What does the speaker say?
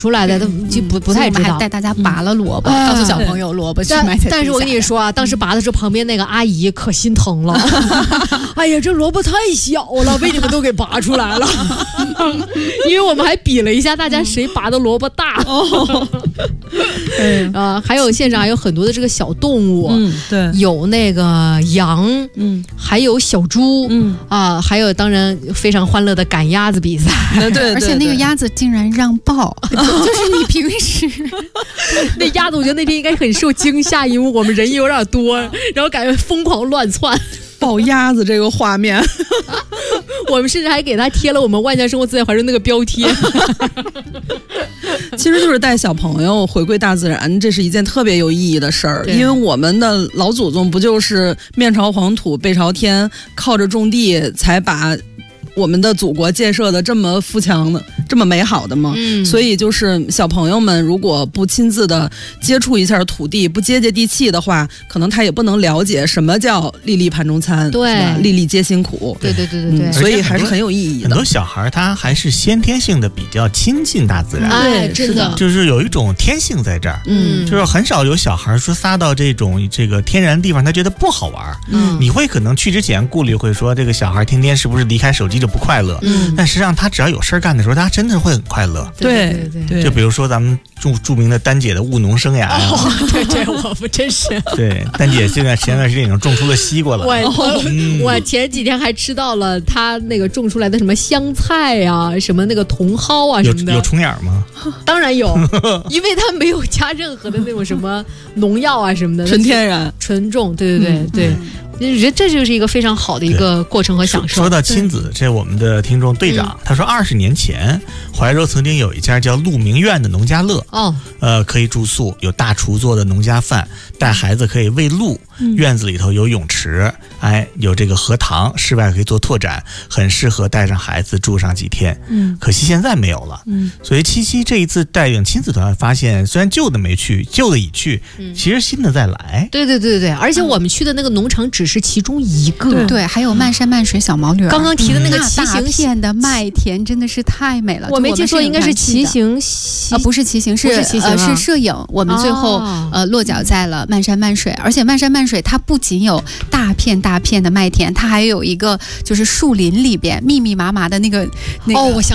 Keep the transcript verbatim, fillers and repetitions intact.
出来的都就不不太知道， 我们还带大家拔了萝卜，告诉小朋友萝卜去买。 但是我跟你说啊，当时拔的时候，旁边那个阿姨可心疼了。哎呀，这萝卜太小了，被你们都给拔出来了。因为我们还比了一下，大家谁拔的萝卜大。哦，呃，还有现场还有很多的这个小动物， 嗯，对， 有那个羊，嗯，还有小猪，嗯啊，还有当然非常欢乐的赶鸭子比赛。 对对， 而且那个鸭子竟然让抱。就是你平时那鸭子，我觉得那天应该很受惊吓，因为我们人有点多，然后感觉疯狂乱窜。 抱鸭子这个画面， 我们甚至还给他贴了我们万象生活自然环境那个标贴。 其实就是带小朋友回归大自然，这是一件特别有意义的事儿。因为我们的老祖宗不就是面朝黄土背朝天，靠着种地才把我们的祖国建设的这么富强的这么美好的吗？嗯，所以就是小朋友们如果不亲自的接触一下土地，不接接地气的话，可能他也不能了解什么叫粒粒盘中餐，对，粒粒皆辛苦。 对对对对对、 嗯，所以还是很有意义的。 很多小孩他还是先天性的比较亲近大自然， 哎，真的就是有一种天性在这儿。嗯，就是很少有小孩说撒到这种这个天然地方，他觉得不好玩。嗯，你会可能去之前顾虑会说，这个小孩天天是不是离开手机就不快乐？嗯，但实际上他只要有事干的时候，他真的会很快乐。 对对对， 就比如说咱们著著名的丹姐的务农生涯、啊哦，对对，我们真是对丹姐现在前段时间已经种出了西瓜了。 我、哦嗯、我前几天还吃到了他那个种出来的什么香菜啊，什么那个茼蒿啊什么的。 有有虫眼吗？ 当然有，因为它没有加任何的那种什么农药啊什么的， 纯天然纯种。对对对、嗯、对。这这就是一个非常好的一个过程和享受。 说到亲子，这我们的听众队长、嗯、他说，二十年前怀柔曾经有一家叫鹿鸣苑的农家乐，哦，呃，可以住宿，有大厨做的农家饭，带孩子可以喂鹿，嗯、院子里头有泳池，哎，有这个荷塘，室外可以做拓展，很适合带上孩子住上几天。嗯，可惜现在没有了。嗯，所以七夕这一次带领亲子团，发现虽然旧的没去，旧的已去，嗯、其实新的在来。 对对对对，而且我们去的那个农场只是其中一个， 对，对，还有漫山漫水小毛驴。 刚刚提的那个骑行片的麦田真的是太美了。 我没记错，应该是骑行， 呃，不是骑行，是是骑行、啊呃、是摄影。我们最后、哦、呃落脚在了漫山漫水，而且漫山漫水它不仅有大片大片的麦田，它还有一个就是树林里边密密麻麻的那个那个。哦，我想。